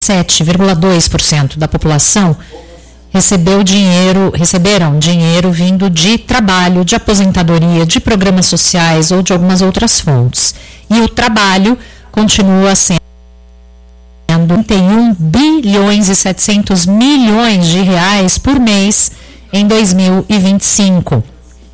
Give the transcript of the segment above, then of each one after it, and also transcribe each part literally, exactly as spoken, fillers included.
sete vírgula dois por cento da população recebeu dinheiro, receberam dinheiro vindo de trabalho, de aposentadoria, de programas sociais ou de algumas outras fontes. E o trabalho continua sendo trinta e um bilhões e setecentos milhões de reais por mês em dois mil e vinte e cinco.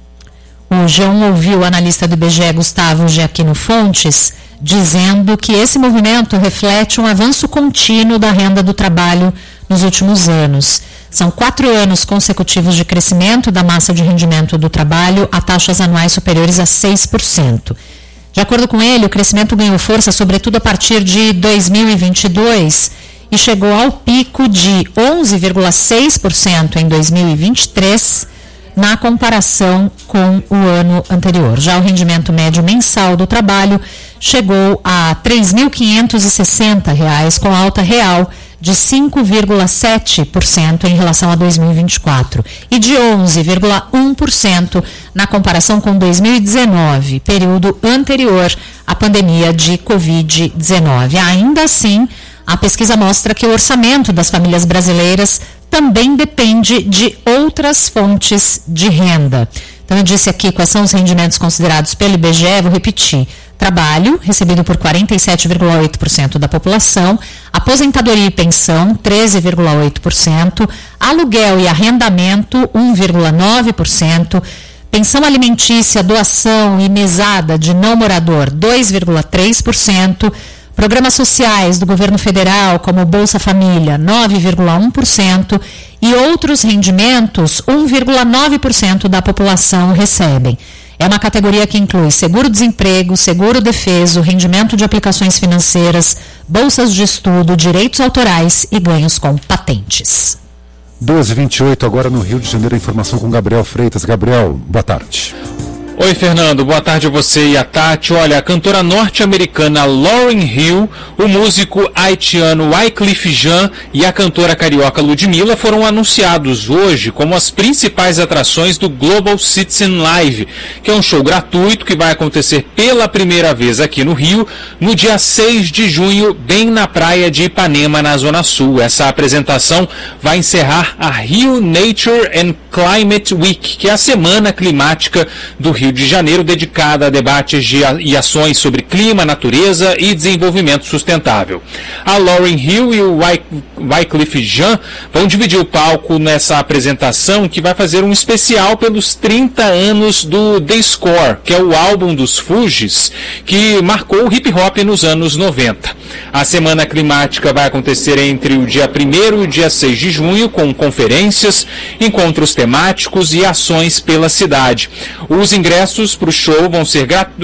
O G um ouviu o analista do I B G E, Gustavo Giaquino Fontes, dizendo que esse movimento reflete um avanço contínuo da renda do trabalho nos últimos anos. São quatro anos consecutivos de crescimento da massa de rendimento do trabalho a taxas anuais superiores a seis por cento. De acordo com ele, o crescimento ganhou força, sobretudo a partir de dois mil e vinte e dois, e chegou ao pico de onze vírgula seis por cento em dois mil e vinte e três, na comparação com o ano anterior. Já o rendimento médio mensal do trabalho chegou a três mil quinhentos e sessenta reais, com alta real de cinco vírgula sete por cento em relação a dois mil e vinte e quatro e de onze vírgula um por cento na comparação com dois mil e dezenove, período anterior à pandemia de covid dezenove. Ainda assim, a pesquisa mostra que o orçamento das famílias brasileiras também depende de outras fontes de renda. Então, eu disse aqui quais são os rendimentos considerados pelo I B G E, vou repetir. Trabalho, recebido por quarenta e sete vírgula oito por cento da população, aposentadoria e pensão, treze vírgula oito por cento, aluguel e arrendamento, um vírgula nove por cento, pensão alimentícia, doação e mesada de não morador, dois vírgula três por cento, programas sociais do governo federal, como Bolsa Família, nove vírgula um por cento, e outros rendimentos, um vírgula nove por cento da população recebem. É uma categoria que inclui seguro-desemprego, seguro-defeso, rendimento de aplicações financeiras, bolsas de estudo, direitos autorais e ganhos com patentes. doze e vinte e oito, agora no Rio de Janeiro, a informação com Gabriel Freitas. Gabriel, boa tarde. Oi, Fernando, boa tarde a você e a Tati. Olha, a cantora norte-americana Lauryn Hill, o músico haitiano Wyclef Jean e a cantora carioca Ludmilla foram anunciados hoje como as principais atrações do Global Citizen Live, que é um show gratuito que vai acontecer pela primeira vez aqui no Rio, no dia seis de junho, bem na praia de Ipanema, na Zona Sul. Essa apresentação vai encerrar a Rio Nature and Climate Week, que é a semana climática do Rio de Janeiro, dedicada a debates de, e ações sobre clima, natureza e desenvolvimento sustentável. A Lauryn Hill e o Wyclef Jean vão dividir o palco nessa apresentação, que vai fazer um especial pelos trinta anos do The Score, que é o álbum dos Fugees, que marcou o hip hop nos anos noventa. A semana climática vai acontecer entre o dia primeiro e o dia seis de junho, com conferências, encontros temáticos e ações pela cidade. Os ingressos para o show vão ser gratuitos